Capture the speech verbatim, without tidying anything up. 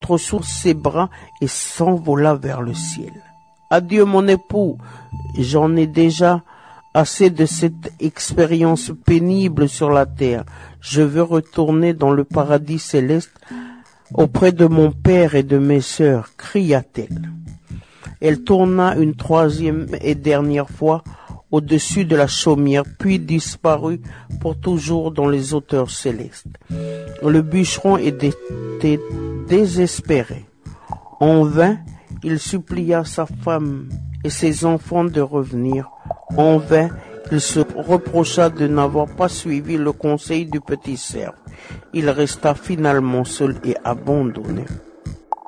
mettre sous ses bras et s'envola vers le ciel. Adieu mon époux, j'en ai déjà assez de cette expérience pénible sur la terre. Je veux retourner dans le paradis céleste auprès de mon père et de mes sœurs, cria-t-elle. Elle tourna une troisième et dernière fois au-dessus de la chaumière, puis disparut pour toujours dans les hauteurs célestes. Le bûcheron était désespéré. En vain, il supplia sa femme et ses enfants de revenir. En vain, il se reprocha de n'avoir pas suivi le conseil du petit cerf. Il resta finalement seul et abandonné.